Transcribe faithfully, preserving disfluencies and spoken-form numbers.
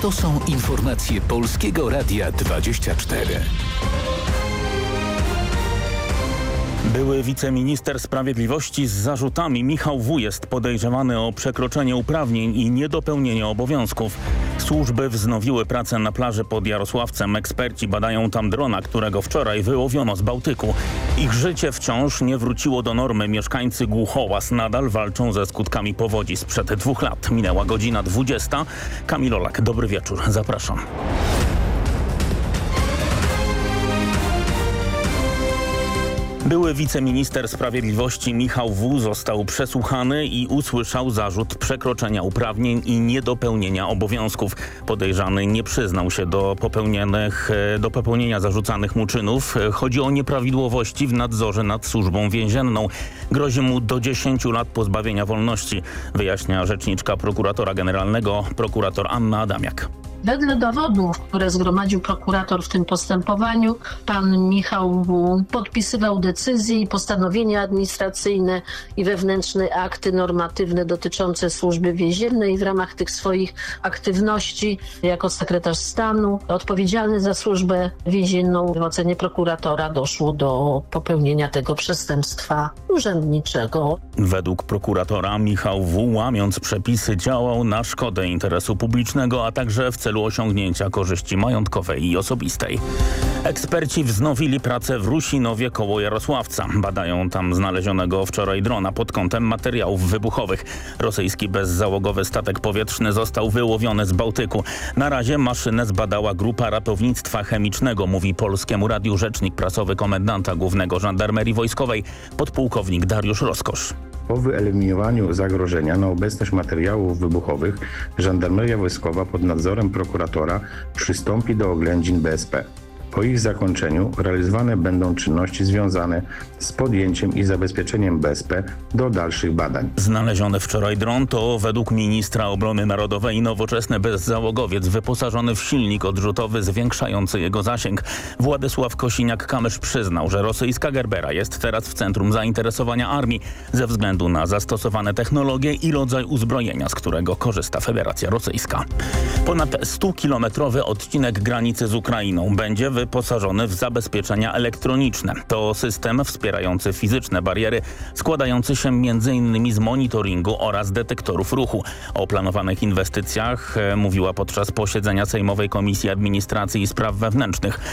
To są informacje Polskiego Radia dwadzieścia cztery. Były wiceminister sprawiedliwości z zarzutami Michał W. jest podejrzewany o przekroczenie uprawnień i niedopełnienie obowiązków. Służby wznowiły pracę na plaży pod Jarosławcem. Eksperci badają tam drona, którego wczoraj wyłowiono z Bałtyku. Ich życie wciąż nie wróciło do normy. Mieszkańcy Głuchołaz nadal walczą ze skutkami powodzi sprzed dwóch lat. Minęła godzina dwudziesta. Kamil Olak, dobry wieczór. Zapraszam. Były wiceminister sprawiedliwości Michał W. został przesłuchany i usłyszał zarzut przekroczenia uprawnień i niedopełnienia obowiązków. Podejrzany nie przyznał się do popełnionych, do popełnienia zarzucanych mu czynów. Chodzi o nieprawidłowości w nadzorze nad służbą więzienną. Grozi mu do dziesięciu lat pozbawienia wolności, wyjaśnia rzeczniczka prokuratora generalnego, prokurator Anna Adamiak. Wedle dowodów, które zgromadził prokurator w tym postępowaniu, pan Michał W. podpisywał decyzje i postanowienia administracyjne i wewnętrzne akty normatywne dotyczące służby więziennej. W ramach tych swoich aktywności jako sekretarz stanu odpowiedzialny za służbę więzienną w ocenie prokuratora doszło do popełnienia tego przestępstwa urzędniczego. Według prokuratora Michał W., łamiąc przepisy, działał na szkodę interesu publicznego, a także w celu osiągnięcia korzyści majątkowej i osobistej. Eksperci wznowili pracę w Rusinowie koło Jarosławca. Badają tam znalezionego wczoraj drona pod kątem materiałów wybuchowych. Rosyjski bezzałogowy statek powietrzny został wyłowiony z Bałtyku. Na razie maszynę zbadała grupa ratownictwa chemicznego, mówi Polskiemu Radiu rzecznik prasowy komendanta głównego Żandarmerii Wojskowej, podpułkownik Dariusz Roskosz. Po wyeliminowaniu zagrożenia na obecność materiałów wybuchowych Żandarmeria Wojskowa pod nadzorem prokuratora przystąpi do oględzin B S P. Po ich zakończeniu realizowane będą czynności związane z podjęciem i zabezpieczeniem B S P do dalszych badań. Znaleziony wczoraj dron to według ministra obrony narodowej nowoczesny bezzałogowiec wyposażony w silnik odrzutowy zwiększający jego zasięg. Władysław Kosiniak-Kamysz przyznał, że rosyjska Gerbera jest teraz w centrum zainteresowania armii ze względu na zastosowane technologie i rodzaj uzbrojenia, z którego korzysta Federacja Rosyjska. Ponad stukilometrowy odcinek granicy z Ukrainą będzie wyposażony w zabezpieczenia elektroniczne. To system wspierający fizyczne bariery, składający się między innymi z monitoringu oraz detektorów ruchu. O planowanych inwestycjach mówiła podczas posiedzenia Sejmowej Komisji Administracji i Spraw Wewnętrznych.